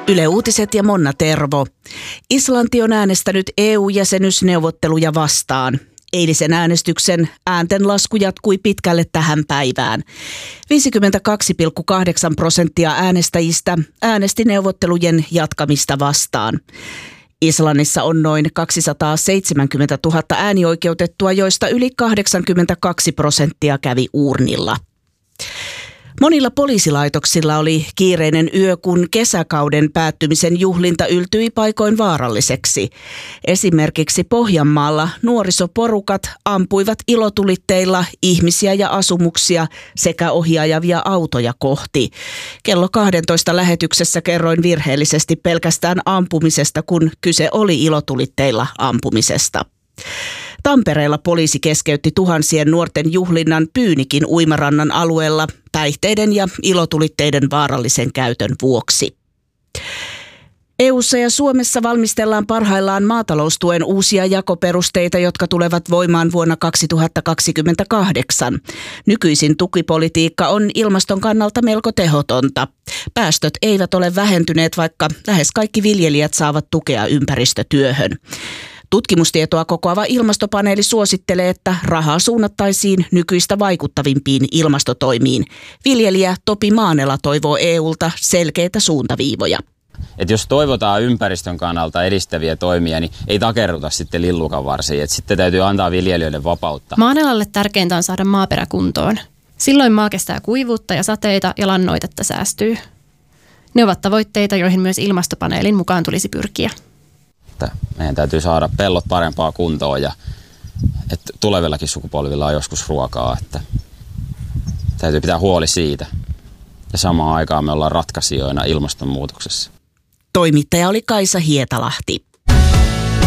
Yle Uutiset ja Monna Tervo. Islanti on äänestänyt EU-jäsenyysneuvotteluja vastaan. Eilisen äänestyksen ääntenlasku jatkui pitkälle tähän päivään. 52,8% äänestäjistä äänesti neuvottelujen jatkamista vastaan. Islannissa on noin 270 000 äänioikeutettua, joista yli 82% kävi uurnilla. Monilla poliisilaitoksilla oli kiireinen yö, kun kesäkauden päättymisen juhlinta yltyi paikoin vaaralliseksi. Esimerkiksi Pohjanmaalla nuorisoporukat ampuivat ilotulitteilla ihmisiä ja asumuksia sekä ohiajavia autoja kohti. Kello 12 lähetyksessä kerroin virheellisesti pelkästään ampumisesta, kun kyse oli ilotulitteilla ampumisesta. Tampereella poliisi keskeytti tuhansien nuorten juhlinnan Pyynikin uimarannan alueella päihteiden ja ilotulitteiden vaarallisen käytön vuoksi. EU:ssa ja Suomessa valmistellaan parhaillaan maataloustuen uusia jakoperusteita, jotka tulevat voimaan vuonna 2028. Nykyisin tukipolitiikka on ilmaston kannalta melko tehotonta. Päästöt eivät ole vähentyneet, vaikka lähes kaikki viljelijät saavat tukea ympäristötyöhön. Tutkimustietoa kokoava ilmastopaneeli suosittelee, että rahaa suunnattaisiin nykyistä vaikuttavimpiin ilmastotoimiin. Viljelijä Topi Maanela toivoo EUlta selkeitä suuntaviivoja. Et jos toivotaan ympäristön kannalta edistäviä toimia, niin ei takerruta sitten lillukan varsiin. Et sitten täytyy antaa viljelijöille vapautta. Maanelalle tärkeintä on saada maaperä kuntoon. Silloin maa kestää kuivuutta ja sateita ja lannoitetta säästyy. Ne ovat tavoitteita, joihin myös ilmastopaneelin mukaan tulisi pyrkiä. Meidän täytyy saada pellot parempaa kuntoon ja että tulevillakin sukupolvilla on joskus ruokaa. Että täytyy pitää huoli siitä. Ja samaan aikaan me ollaan ratkaisijoina ilmastonmuutoksessa. Toimittaja oli Kaisa Hietalahti.